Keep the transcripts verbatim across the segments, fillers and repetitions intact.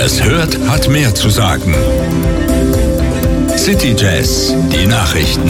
Wer es hört, hat mehr zu sagen. City Jazz, die Nachrichten.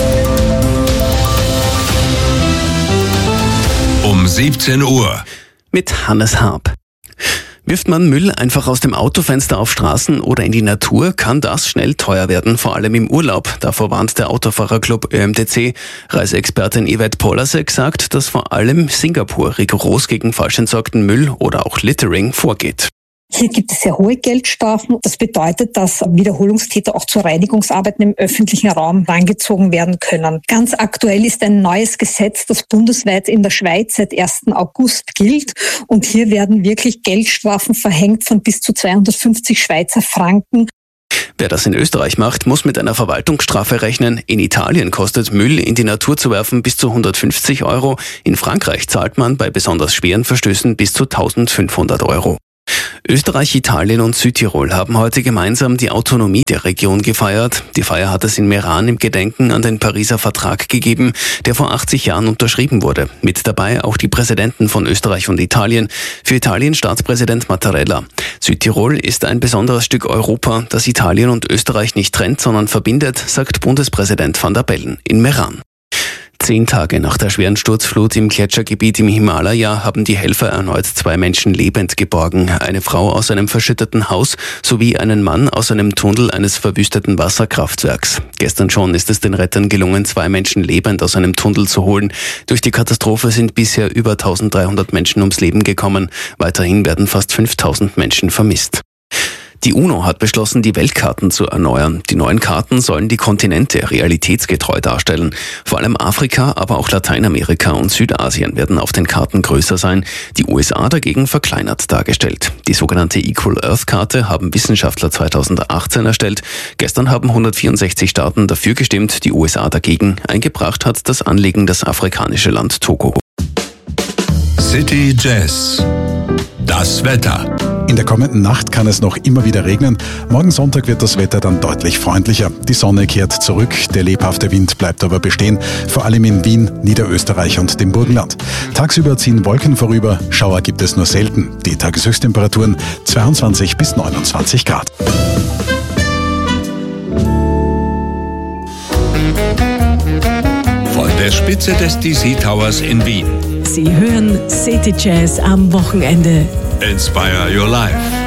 Um siebzehn Uhr. Mit Hannes Harp. Wirft man Müll einfach aus dem Autofenster auf Straßen oder in die Natur, kann das schnell teuer werden, vor allem im Urlaub. Davor warnt der Autofahrerclub Ö M T C. Reiseexpertin Yvette Polasek sagt, dass vor allem Singapur rigoros gegen falsch entsorgten Müll oder auch Littering vorgeht. Hier gibt es sehr hohe Geldstrafen. Das bedeutet, dass Wiederholungstäter auch zu Reinigungsarbeiten im öffentlichen Raum herangezogen werden können. Ganz aktuell ist ein neues Gesetz, das bundesweit in der Schweiz seit ersten August gilt. Und hier werden wirklich Geldstrafen verhängt von bis zu zweihundertfünfzig Schweizer Franken. Wer das in Österreich macht, muss mit einer Verwaltungsstrafe rechnen. In Italien kostet Müll in die Natur zu werfen bis zu hundertfünfzig Euro. In Frankreich zahlt man bei besonders schweren Verstößen bis zu eintausendfünfhundert Euro. Österreich, Italien und Südtirol haben heute gemeinsam die Autonomie der Region gefeiert. Die Feier hat es in Meran im Gedenken an den Pariser Vertrag gegeben, der vor achtzig Jahren unterschrieben wurde. Mit dabei auch die Präsidenten von Österreich und Italien. Für Italien Staatspräsident Mattarella. Südtirol ist ein besonderes Stück Europa, das Italien und Österreich nicht trennt, sondern verbindet, sagt Bundespräsident Van der Bellen in Meran. Zehn Tage nach der schweren Sturzflut im Gletschergebiet im Himalaya haben die Helfer erneut zwei Menschen lebend geborgen. Eine Frau aus einem verschütteten Haus sowie einen Mann aus einem Tunnel eines verwüsteten Wasserkraftwerks. Gestern schon ist es den Rettern gelungen, zwei Menschen lebend aus einem Tunnel zu holen. Durch die Katastrophe sind bisher über eintausenddreihundert Menschen ums Leben gekommen. Weiterhin werden fast fünftausend Menschen vermisst. Die UNO hat beschlossen, die Weltkarten zu erneuern. Die neuen Karten sollen die Kontinente realitätsgetreu darstellen. Vor allem Afrika, aber auch Lateinamerika und Südasien werden auf den Karten größer sein. Die U S A dagegen verkleinert dargestellt. Die sogenannte Equal Earth Karte haben Wissenschaftler zweitausendachtzehn erstellt. Gestern haben hundertvierundsechzig Staaten dafür gestimmt, die U S A dagegen. Eingebracht hat das Anliegen das afrikanische Land Togo. City Jazz. Das Wetter. In der kommenden Nacht kann es noch immer wieder regnen. Morgen Sonntag wird das Wetter dann deutlich freundlicher. Die Sonne kehrt zurück, der lebhafte Wind bleibt aber bestehen, vor allem in Wien, Niederösterreich und dem Burgenland. Tagsüber ziehen Wolken vorüber, Schauer gibt es nur selten. Die Tageshöchsttemperaturen zweiundzwanzig bis neunundzwanzig Grad. Von der Spitze des D C Towers in Wien. Sie hören City Jazz am Wochenende. Inspire your life.